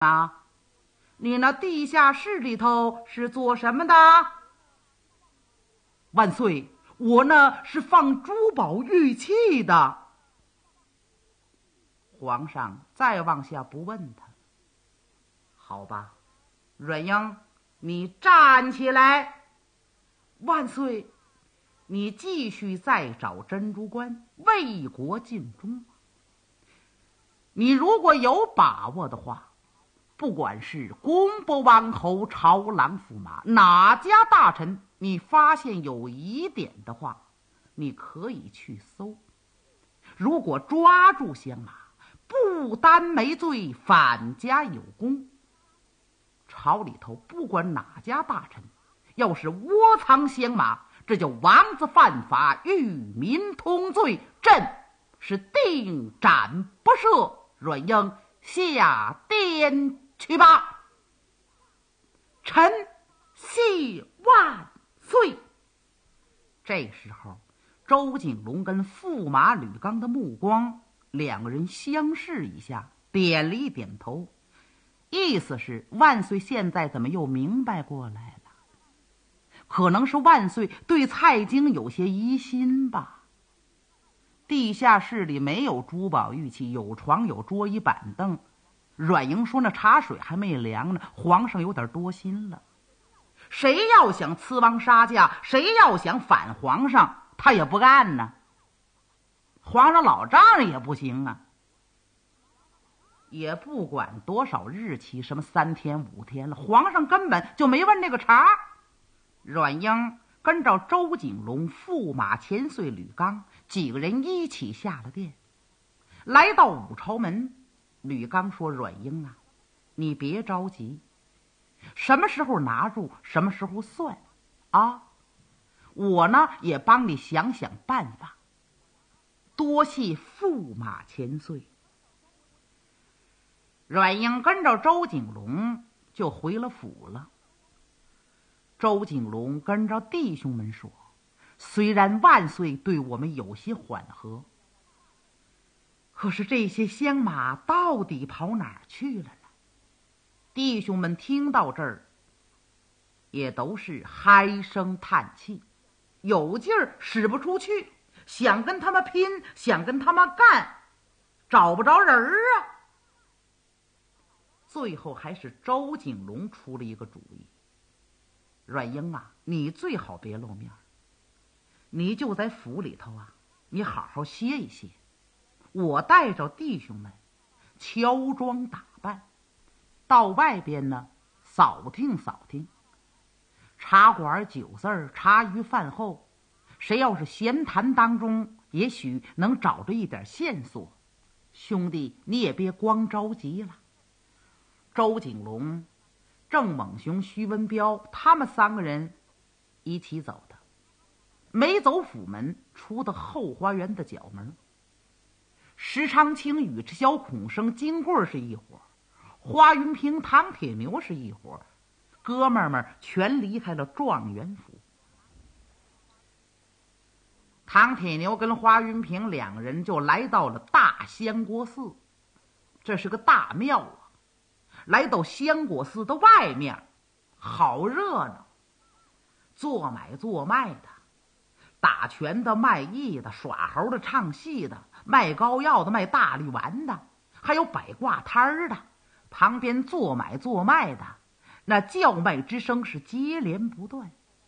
啊，你那地下室里头是做什么的？万岁，我呢是放珠宝玉器的。皇上再往下不问他。好吧，阮英，你站起来。万岁，你继续再找珍珠关，为国尽忠。你如果有把握的话，不管是公伯王侯、朝郎驸马，哪家大臣，你发现有疑点的话，你可以去搜。如果抓住香马，不单没罪，反加有功。朝里头不管哪家大臣，要是窝藏香马，这叫王子犯法，与民同罪，朕是定斩不赦。阮英，下殿去吧。臣谢万岁。这时候，周景龙跟驸马吕刚的目光，两个人相视一下，点了一点头，意思是万岁现在怎么又明白过来了？可能是万岁对蔡京有些疑心吧。地下室里没有珠宝玉器，有床有桌椅板凳。阮英说那茶水还没凉呢，皇上有点多心了。谁要想刺王杀驾，谁要想反皇上，他也不干呢。皇上老丈人也不行啊。也不管多少日期，什么3天5天了，皇上根本就没问这个茬。阮英跟着周景龙、驸马钱遂、吕刚几个人一起下了殿，来到武朝门。吕刚说：“阮英啊，你别着急，什么时候拿住，什么时候算啊。我呢也帮你想想办法。多谢驸马钱遂。”阮英跟着周景龙就回了府了。周景龙跟着弟兄们说：“虽然万岁对我们有些缓和，可是这些香马到底跑哪儿去了呢？”弟兄们听到这儿，也都是唉声叹气，有劲儿使不出去，想跟他们拼，想跟他们干，找不着人儿啊。最后还是周景龙出了一个主意：“阮英啊，你最好别露面，你就在府里头啊，你好好歇一歇。我带着弟兄们乔装打扮，到外边呢扫听扫听。茶馆酒肆、茶余饭后，谁要是闲谈当中，也许能找着一点线索。兄弟，你也别光着急了。”周景龙、郑猛雄、徐文彪他们3个人一起走的，没走府门，出的后花园的角门。石长青与这小孔生、金贵是一伙，华云平、唐铁牛是一伙，哥们儿们全离开了状元府。唐铁牛跟华云平2个人就来到了大香国寺，这是个大庙啊。来到香果寺的外面，好热闹，做买做卖的，打拳的、卖艺的、耍猴的、唱戏的，卖膏药的、卖大力丸的，还有摆挂摊儿的，旁边做买做卖的，那叫卖之声是接连不断。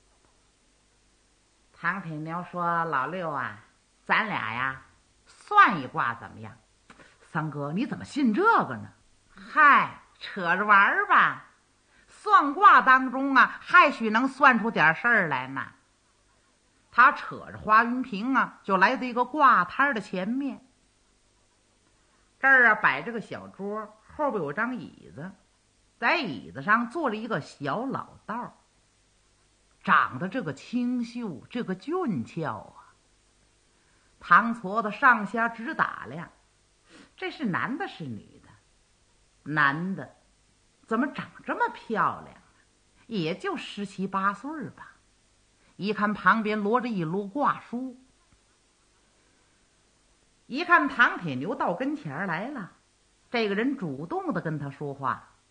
唐铁牛说：“老六啊，咱俩呀算一卦怎么样？”三哥，你怎么信这个呢？嗨，扯着玩吧，算卦当中啊，还许能算出点事儿来呢。他扯着华云平啊，就来到一个挂摊的前面。这儿啊摆着个小桌，后边有张椅子，在椅子上坐了一个小老道，长得这个清秀，这个俊俏啊。唐矬子上下直打量，这是男的是女的？男的，怎么长这么漂亮呢？也就17、18岁吧。一看旁边摞着一摞卦书，一看唐铁牛到跟前来了，这个人主动的跟他说话：“